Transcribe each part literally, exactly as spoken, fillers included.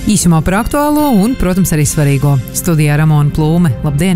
Īsumā par aktuālo un, protams, arī svarīgo. Studijā Ramona Plūme. Labdien!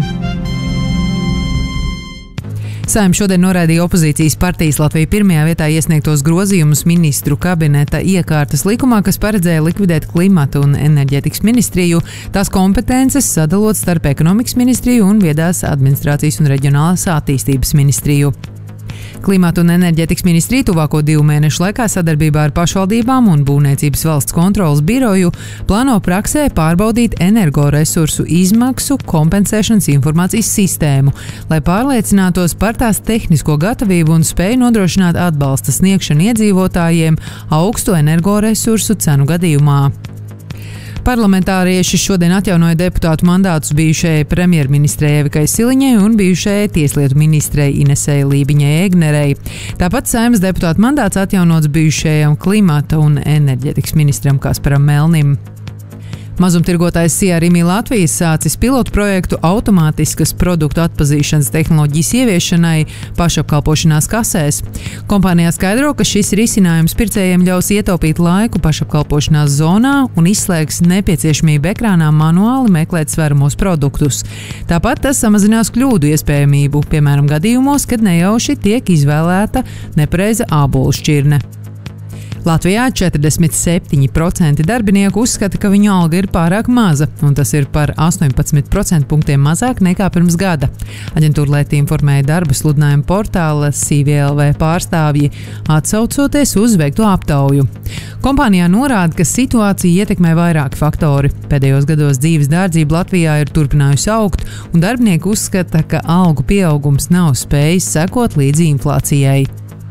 Saeima šodien noraidīja opozīcijas partijas Latvija pirmajā vietā iesniegtos grozījumus ministru kabineta iekārtas likumā, kas paredzēja likvidēt klimata un enerģētikas ministriju, tās kompetences sadalot starp ekonomikas ministriju un viedās administrācijas un reģionālās attīstības ministriju. Klimata un enerģētikas ministrija tuvāko divu mēnešu laikā sadarbībā ar pašvaldībām un Būvniecības valsts kontroles biroju plāno praksē pārbaudīt energoresursu izmaksu kompensēšanas informācijas sistēmu, lai pārliecinātos par tās tehnisko gatavību un spēju nodrošināt atbalsta sniegšanu iedzīvotājiem augstu energoresursu cenu gadījumā. Parlamentārieši šodien atjaunoja deputātu mandātus bijušajai premjerministrei Evikai Siliņai un bijušajai tieslietu ministrei Inesei Lībiņai Egnerei. Tāpat Saeimas deputātu mandāts atjaunots bijušajam klimata un enerģētikas ministram Kasparam Melnim. Mazumtirgotājs Sijā Rimi Latvijas sācis pilotu projektu automātiskas produktu atpazīšanas tehnoloģijas ieviešanai pašapkalpošanās kasēs. Kompānijā skaidro, ka šis risinājums pircējiem ļaus ietaupīt laiku pašapkalpošanās zonā un izslēgs nepieciešamību ekrānā manuāli meklēt sveramos produktus. Tāpat tas samazinās kļūdu iespējamību, piemēram, gadījumos, kad nejauši tiek izvēlēta nepareiza ābolu šķirne. Latvijā četrdesmit septiņi procenti darbinieku uzskata, ka viņu alga ir pārāk maza, un tas ir par astoņpadsmit procentpunktiem mazāk nekā pirms gada. Aģentūra Leta informēja darba sludinājuma portāla C V L V pārstāvji, atsaucoties uz veikto aptauju. Kompānijā norāda, ka situācija ietekmē vairāki faktori. Pēdējos gados dzīves dārdzība Latvijā ir turpinājusi augt, un darbinieki uzskata, ka algu pieaugums nav spējis sekot līdzi inflācijai.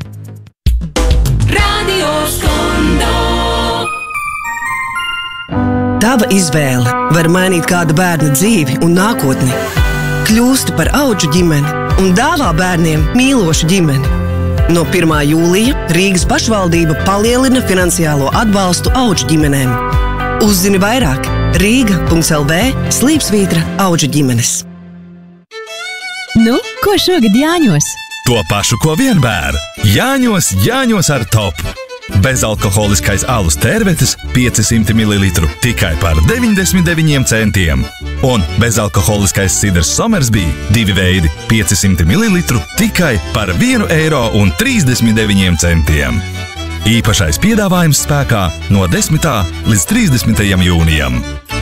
Tava izvēle var mainīt kāda bērna dzīvi un nākotni. Kļūsti par audžu ģimeni un dāvā bērniem mīlošu ģimeni. No pirmā jūlija Rīgas pašvaldība palielina finansiālo atbalstu audžu ģimenēm. Uzzini vairāk rīga punkts l v slīpsvītra audžu ģimenes. Nu, ko šogad Jāņos? To pašu, ko vienmēr. Jāņos, Jāņos ar top. Bezalkoholiskais alus tērvetes piecsimt mililitru tikai par deviņdesmit deviņiem centiem. Un bezalkoholiskais sidrs Somersby divi veidi piecsimt mililitru tikai par vienu eiro un trīsdesmit deviņiem centiem. Īpašais piedāvājums spēkā no desmitā līdz trīsdesmitajam jūnijam.